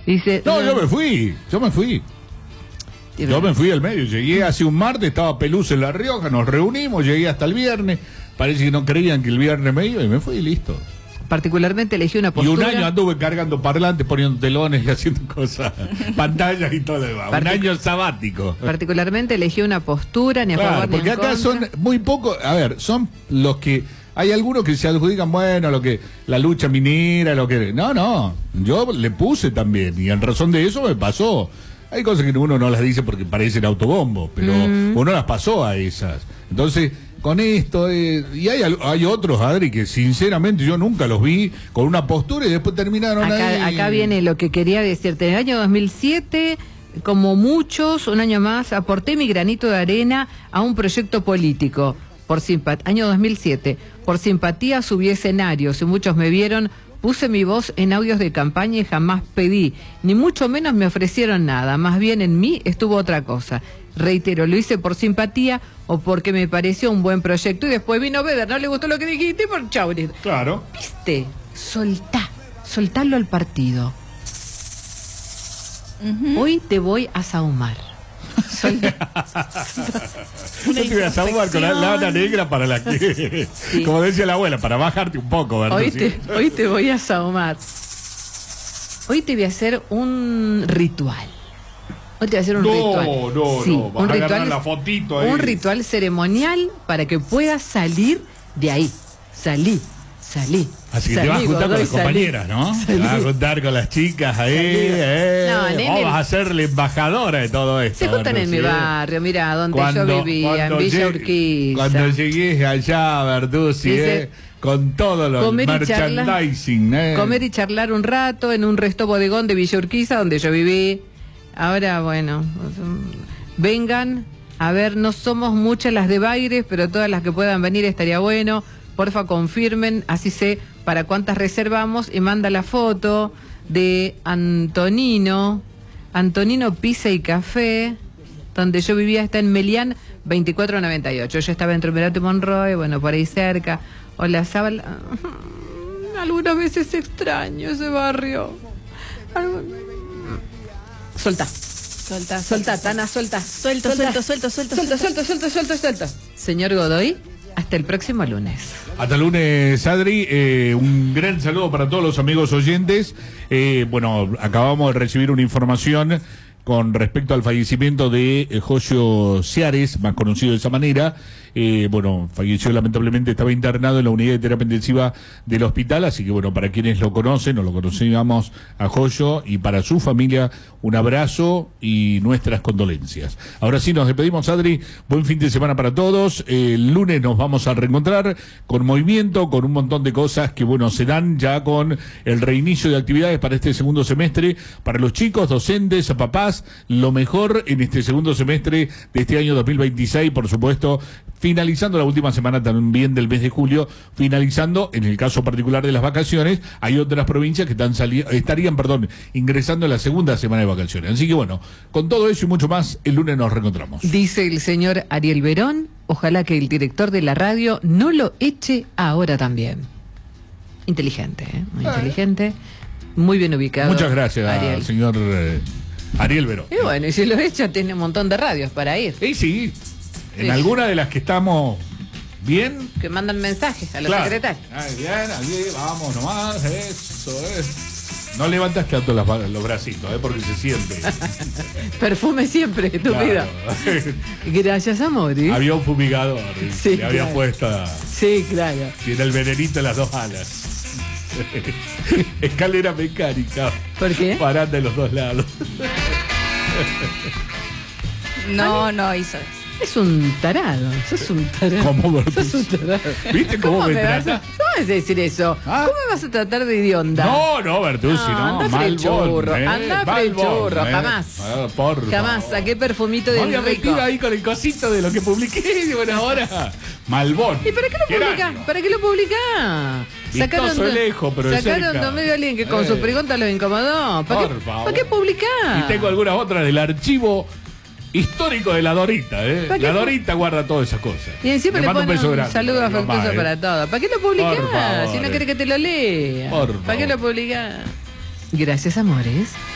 Dice, No, yo me fui. Yo me fui al medio. Llegué hace un martes, estaba Pelusa en La Rioja, nos reunimos, llegué hasta el viernes. Parece que no creían que el viernes me iba y me fui y listo. particularmente elegí una Y postura. un año anduve cargando parlantes, poniendo telones y haciendo cosas, pantallas y todo lo demás. Un año sabático. Particularmente elegí una postura, ni a Claro, favor ni porque en acá contra. son muy pocos, a ver, son los que, hay algunos que se adjudican, bueno, lo que, la lucha minera, lo que, no, yo le puse también, y en razón de eso me pasó. Hay cosas que uno no las dice porque parecen autobombo, pero uno las pasó a esas. Entonces, con esto, y hay otros, Adri, que sinceramente yo nunca los vi con una postura y después terminaron ahí. Acá viene lo que quería decirte. En el año 2007, como muchos, un año más, aporté mi granito de arena a un proyecto político. Año 2007, por simpatía subí escenarios y muchos me vieron. Puse mi voz en audios de campaña y jamás pedí, ni mucho menos me ofrecieron nada, más bien en mí estuvo otra cosa. Reitero, lo hice por simpatía o porque me pareció un buen proyecto y después vino Beder, no le gustó lo que dijiste, por chau. Claro. ¿Viste? Soltalo al partido. Hoy te voy a sahumar. Yo te voy a sahumar con la lana negra para la que, Sí. como decía la abuela, para bajarte un poco, ¿verdad? Hoy te voy a sahumar. Hoy te voy a hacer un ritual. Hoy te voy a hacer un ritual. Sí, No, vas un a agarrar ritual, la fotito ahí. un ritual ceremonial para que puedas salir de ahí. Salí. Así que te vas a juntar con las compañeras, ¿no? Te vas a juntar con las chicas ahí, No, nene. Vos vas a ser la embajadora de todo esto. Se juntan en mi barrio, mira, donde yo vivía, en Villa Urquiza. Cuando llegues allá, Verducci, Dice, con todo lo comer y merchandising, comer y charlar un rato en un resto bodegón de Villa Urquiza, donde yo viví. Ahora, bueno, vengan a ver, no somos muchas las de Baires, pero todas las que puedan venir estaría bueno. Porfa, confirmen, así sé para cuántas reservamos, y manda la foto de Antonino Pizza y Café, donde yo vivía, está en Melián 2498. Yo estaba entre Merato y Monroy, bueno, por ahí cerca. Hola, Zabal. Algunas veces extraño ese barrio. Suelta, Tana, suelta. Suelto. Señor Godoy, hasta el próximo lunes. Hasta el lunes, Adri. Un gran saludo para todos los amigos oyentes. Bueno, acabamos de recibir una información con respecto al fallecimiento de Joyo Seares, más conocido de esa manera. Bueno, falleció lamentablemente, estaba internado en la unidad de terapia intensiva del hospital, así que bueno, para quienes lo conocen o lo conocíamos a Joyo, y para su familia, un abrazo y nuestras condolencias. Ahora sí, nos despedimos, Adri. Buen fin de semana para todos. El lunes nos vamos a reencontrar con movimiento, con un montón de cosas que bueno, se dan ya con el reinicio de actividades para este segundo semestre, para los chicos, docentes, papás, lo mejor en este segundo semestre de este año 2026, por supuesto, finalizando la última semana también del mes de julio, finalizando, en el caso particular de las vacaciones, hay otras provincias que estarían ingresando en la segunda semana de vacaciones. Así que bueno, con todo eso y mucho más, el lunes nos reencontramos. Dice el señor Ariel Verón, ojalá que el director de la radio no lo eche ahora también. Inteligente, muy inteligente, muy bien ubicado. Muchas gracias, Ariel. señor Ariel Verón. Y bueno, y si lo echa, tiene un montón de radios para ir. Sí. En Sí. alguna de las que estamos bien. Que mandan mensajes a los Claro. secretarios. Bien, vamos nomás, eso es. No levantas tanto los bracitos, porque se siente. Perfume siempre, tu Claro. vida. Gracias, amor. Había un fumigador, Sí, le había claro. puesto, Sí, claro. tiene el venenito en las dos alas. Escalera mecánica. ¿Por qué? Parando de los dos lados. No hizo eso. Es un tarado, sos un tarado. ¿Cómo, Bertus? Sos un tarado. ¿Viste cómo me vas trata? ¿Cómo vas a decir eso? ¿Ah? ¿Cómo me vas a tratar de idionda? No, Bertuzzi, no. Anda frechurro, anda Malbón, frechurro, jamás. Por Jamás, favor. saqué perfumito Me de había rico. metido ahí con el cosito de lo que publiqué de buena hora. Malbón. ¿Y para qué lo publicás? Geranio. ¿Para qué lo publicás? Vistoso de lejos, pero de sacaron cerca. de medio alguien que con su pregunta los incomodó. ¿Para Por favor. ¿Para qué publicar? Y tengo algunas otras del archivo histórico de la Dorita, ¿Para qué La Dorita guarda todas esas cosas. Y encima le mando ponen beso un grande saludo para mi mamá, afectuoso para todos. ¿Para qué lo publicás? Por favor. Si no quiere que te lo lea. Por ¿Para qué favor. lo publicás? Gracias, amores.